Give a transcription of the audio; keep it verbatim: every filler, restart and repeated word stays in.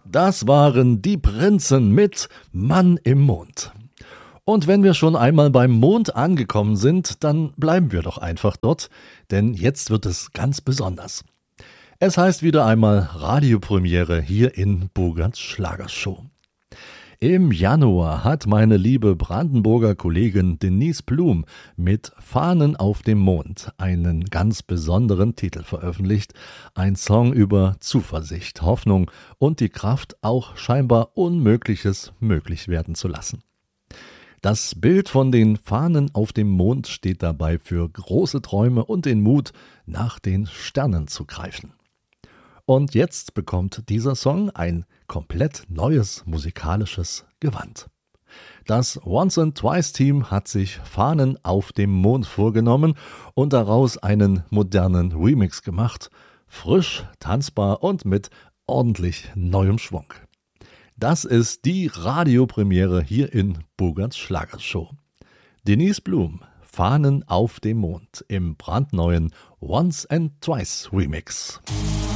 Das waren die Prinzen mit Mann im Mond. Und wenn wir schon einmal beim Mond angekommen sind, dann bleiben wir doch einfach dort, denn jetzt wird es ganz besonders. Es heißt wieder einmal Radiopremiere hier in Bogarts Schlagershow. Im Januar hat meine liebe Brandenburger Kollegin Denise Blum mit Fahnen auf dem Mond einen ganz besonderen Titel veröffentlicht. Ein Song über Zuversicht, Hoffnung und die Kraft, auch scheinbar Unmögliches möglich werden zu lassen. Das Bild von den Fahnen auf dem Mond steht dabei für große Träume und den Mut, nach den Sternen zu greifen. Und jetzt bekommt dieser Song ein komplett neues musikalisches Gewand. Das Once and Twice Team hat sich Fahnen auf dem Mond vorgenommen und daraus einen modernen Remix gemacht. Frisch, tanzbar und mit ordentlich neuem Schwung. Das ist die Radiopremiere hier in Bogarts Schlagershow. Denise Blum, Fahnen auf dem Mond im brandneuen Once and Twice Remix.